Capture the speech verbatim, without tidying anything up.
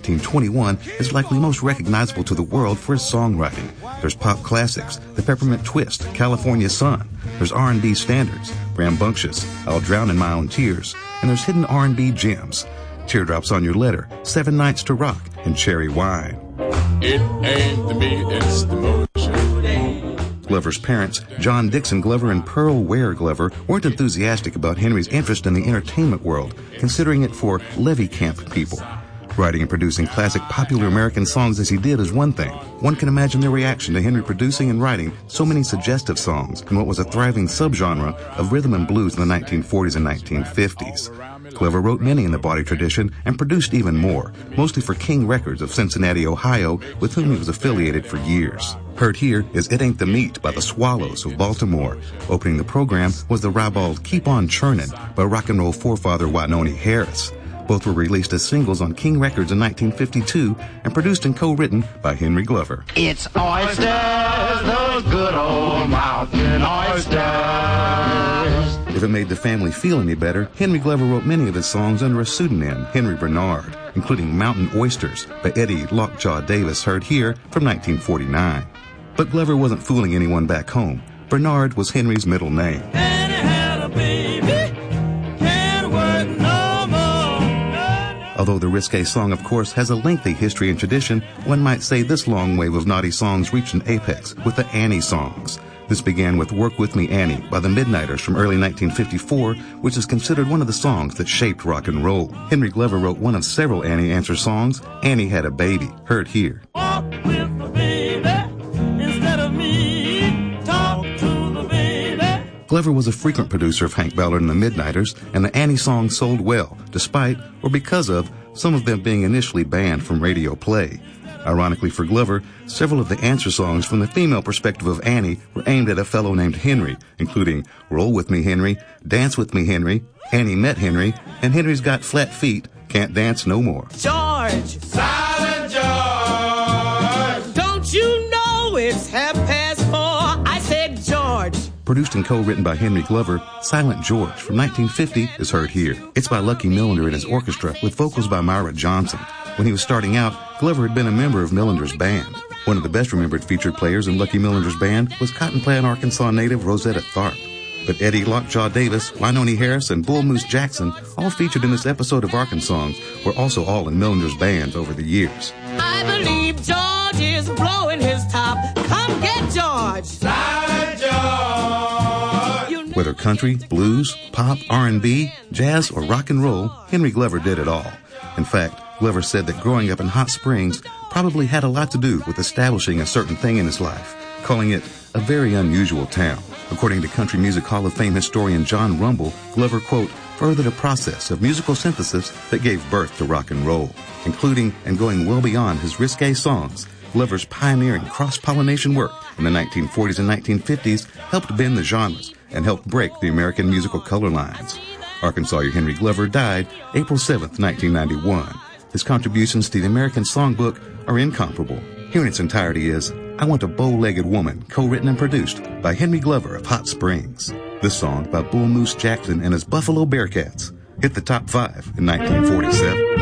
nineteen twenty-one is likely most recognizable to the world for his songwriting. There's pop classics, The Peppermint Twist, California Sun. There's R and B standards, Rambunctious, I'll Drown in My Own Tears. And there's hidden R and B gems, Teardrops on Your Letter, Seven Nights to Rock, and Cherry Wine. It ain't the me, it's the motion. Glover's parents, John Dixon Glover and Pearl Ware Glover, weren't enthusiastic about Henry's interest in the entertainment world, considering it for levee camp people. Writing and producing classic popular American songs as he did is one thing. One can imagine their reaction to Henry producing and writing so many suggestive songs in what was a thriving subgenre of rhythm and blues in the nineteen forties and nineteen fifties. Glover wrote many in the body tradition and produced even more, mostly for King Records of Cincinnati, Ohio, with whom he was affiliated for years. Heard here is It Ain't the Meat by the Swallows of Baltimore. Opening the program was the ribald Keep On Churnin' by rock and roll forefather Wynonie Harris. Both were released as singles on King Records in nineteen fifty-two and produced and co-written by Henry Glover. It's oysters, those good old mountain oysters. If it made the family feel any better, Henry Glover wrote many of his songs under a pseudonym, Henry Bernard, including Mountain Oysters by Eddie Lockjaw Davis, heard here from nineteen forty-nine. But Glover wasn't fooling anyone back home. Bernard was Henry's middle name. And he had a baby, can't work no more. Although the risque song, of course, has a lengthy history and tradition, one might say this long wave of naughty songs reached an apex with the Annie songs. This began with Work With Me, Annie by the Midnighters from early nineteen fifty-four, which is considered one of the songs that shaped rock and roll. Henry Glover wrote one of several Annie answer songs, Annie Had a Baby, heard here. Walk with the baby instead of me. Talk to the baby. Glover was a frequent producer of Hank Ballard and the Midnighters, and the Annie songs sold well, despite, or because of, some of them being initially banned from radio play. Ironically for Glover, several of the answer songs from the female perspective of Annie were aimed at a fellow named Henry, including Roll With Me, Henry, Dance With Me, Henry, Annie Met Henry, and Henry's Got Flat Feet, Can't Dance No More. George, Silent George. don't you know it's half past four? I said George. Produced and co-written by Henry Glover, Silent George from nineteen fifty is heard here. It's by Lucky Millinder and his orchestra with vocals by Myra Johnson. When he was starting out, Glover had been a member of Millinder's band. One of the best remembered featured players in Lucky Millinder's band was Cotton Plant, Arkansas native Rosetta Tharpe. But Eddie Lockjaw Davis, Wynonie Harris, and Bull Moose Jackson, all featured in this episode of Arkansongs, were also all in Millinder's bands over the years. I believe George is blowing his top. Come get George. Silent George. You know Whether country, blues, pop, R and B, jazz, or rock and roll, Henry Glover did it all. In fact, Glover said that growing up in Hot Springs probably had a lot to do with establishing a certain thing in his life, calling it a very unusual town. According to Country Music Hall of Fame historian John Rumble, Glover, quote, furthered a process of musical synthesis that gave birth to rock and roll, including and going well beyond his risque songs. Glover's pioneering cross-pollination work in the nineteen forties and nineteen fifties helped bend the genres and helped break the American musical color lines. Arkansas Henry Glover died April seventh, nineteen ninety-one. His contributions to the American Songbook are incomparable. Here in its entirety is I Want a Bow-Legged Woman, co-written and produced by Henry Glover of Hot Springs. This song by Bull Moose Jackson and his Buffalo Bearcats hit the top five in nineteen forty-seven.